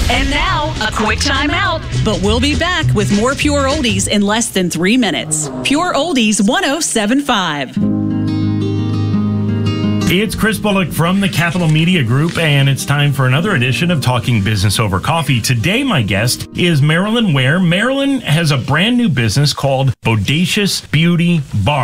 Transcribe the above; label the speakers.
Speaker 1: And now, a quick time out. But we'll be back with more Pure Oldies in less than 3 minutes. Pure Oldies 107.5.
Speaker 2: It's Chris Bullock from the Capital Media Group, and it's time for another edition of Talking Business Over Coffee. Today, my guest is Marilyn Ware. Marilyn has a brand new business called Bodacious Beauty Bar.